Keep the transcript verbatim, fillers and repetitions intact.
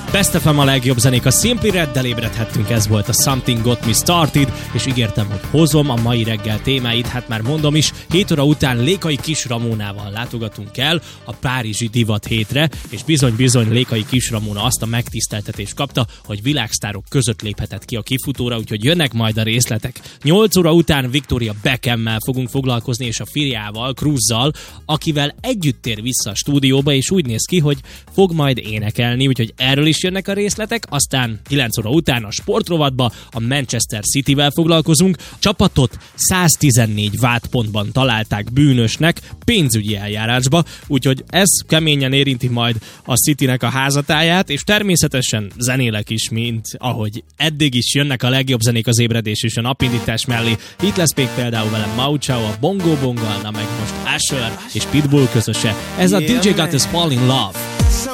Best ef em a legjobb zenék, a Simply Reddel ébredhettünk, ez volt a Something Got Me Started, és ígértem, hogy hozom a mai reggel témáit, hát már mondom is, hét óra után Lékai Kis Ramónával látogatunk el a Párizsi Divat hétre, és bizony-bizony Lékai Kis Ramóna azt a megtiszteltetést kapta, hogy világsztárok között léphetett ki a kifutóra, úgyhogy jönnek majd a részletek. nyolc óra után Victoria Beckham-mel fogunk foglalkozni, és a fiával, Cruzzal, akivel együtt tér vissza a stúdióba, és úgy néz ki, hogy fog majd énekelni, úgyhogy erről is jönnek a részletek, aztán kilenc óra után a sportrovatba a Manchester Cityvel foglalkozunk. A csapatot száztizennégy vádpontban találták bűnösnek pénzügyi eljárásba, úgyhogy ez keményen érinti majd a Citynek a házatáját, és természetesen zenélek is, mint ahogy eddig is jönnek a legjobb zenék az ébredés és a napindítás mellé. Itt lesz még például velem Mau Chao, a Bongo Bongal, na meg most Usher és Pitbull közöse. Ez a dé dzsé Got Us Fall in Love.